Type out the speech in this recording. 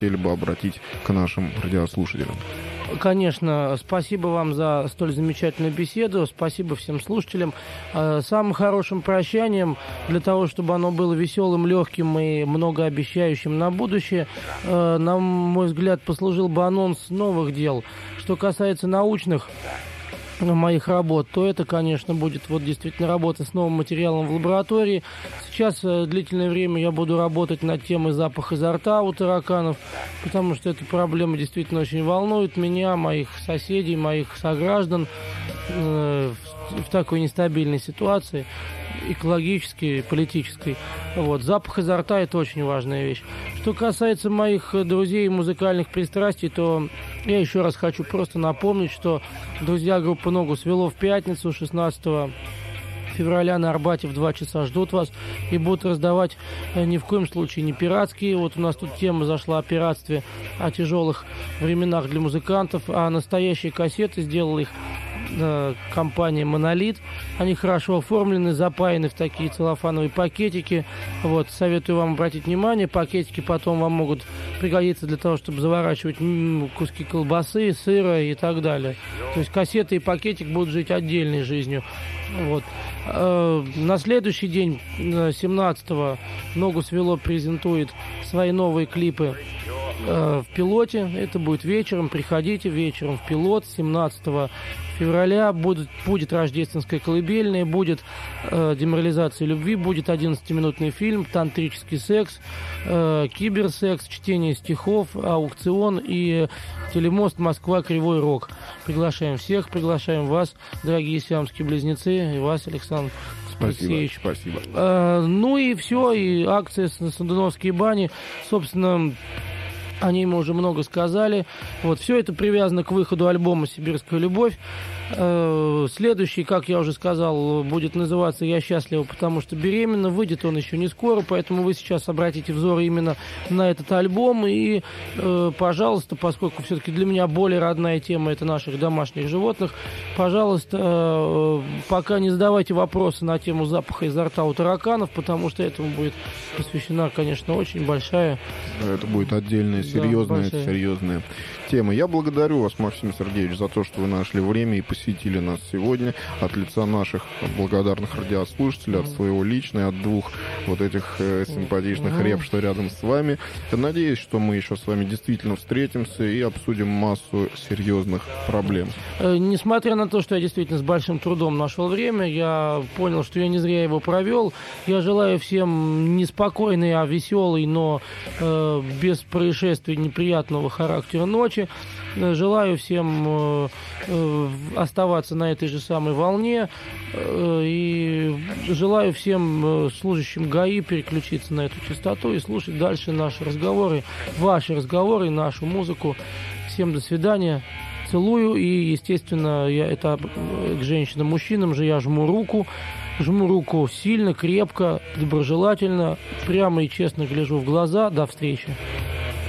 хотели бы обратить к нашим радиослушателям? Конечно, спасибо вам за столь замечательную беседу, спасибо всем слушателям. Самым хорошим прощанием, для того, чтобы оно было веселым, легким и многообещающим на будущее, на мой взгляд, послужил бы анонс новых дел. Что касается научных моих работ, то это, конечно, будет вот действительно работа с новым материалом в лаборатории. Сейчас длительное время я буду работать над темой запаха изо рта у тараканов, потому что эта проблема действительно очень волнует меня, моих соседей, моих сограждан в такой нестабильной ситуации, экологической, политической. Вот. Запах изо рта – это очень важная вещь. Что касается моих друзей и музыкальных пристрастий, то я еще раз хочу просто напомнить, что друзья группы «Ногу свело» в пятницу, 16 февраля на Арбате в 2 часа ждут вас и будут раздавать ни в коем случае не пиратские. Вот у нас тут тема зашла о пиратстве, о тяжелых временах для музыкантов, а настоящие кассеты сделала их компания «Монолит». Они хорошо оформлены, запаяны в такие целлофановые пакетики. Вот, советую вам обратить внимание. Пакетики потом вам могут пригодиться для того, чтобы заворачивать куски колбасы, сыра и так далее. То есть кассеты и пакетик будут жить отдельной жизнью. Вот. На следующий день, 17-го, «Ногу свело» презентует свои новые клипы в Пилоте. Это будет вечером. Приходите вечером в Пилот. 17 февраля будет рождественская колыбельная, будет деморализация любви, будет 11-минутный фильм, тантрический секс, киберсекс, чтение стихов, аукцион и телемост «Москва. Кривой Рог». Приглашаем всех, приглашаем вас, дорогие сиамские близнецы, и вас, Александр Алексеевич. Спасибо. Ну и все, и акция «Сандуновские бани», собственно, о ней мы уже много сказали. Вот, все это привязано к выходу альбома «Сибирская любовь». Следующий, как я уже сказал, будет называться «Я счастлива, потому что беременна». Выйдет он еще не скоро, поэтому вы сейчас обратите взор именно на этот альбом. И, пожалуйста, поскольку все-таки для меня более родная тема – это наших домашних животных, пожалуйста, пока не задавайте вопросы на тему запаха изо рта у тараканов, потому что этому будет посвящена, конечно, очень большая... Это будет отдельная, серьезная тема. Я благодарю вас, Максим Сергеевич, за то, что вы нашли время и посетили нас сегодня. От лица наших благодарных радиослушателей, от своего личного, от двух вот этих симпатичных реп, что рядом с вами. Я надеюсь, что мы еще с вами действительно встретимся и обсудим массу серьезных проблем. Несмотря на то, что я действительно с большим трудом нашел время, я понял, что я не зря его провел. Я желаю всем неспокойной, а веселой, но без происшествий неприятного характера ночи. Желаю всем оставаться на этой же самой волне. И желаю всем служащим ГАИ переключиться на эту частоту и слушать дальше наши разговоры, ваши разговоры, нашу музыку. Всем до свидания. Целую. И, естественно, это к женщинам, мужчинам же я жму руку. Жму руку сильно, крепко, доброжелательно, прямо и честно гляжу в глаза. До встречи.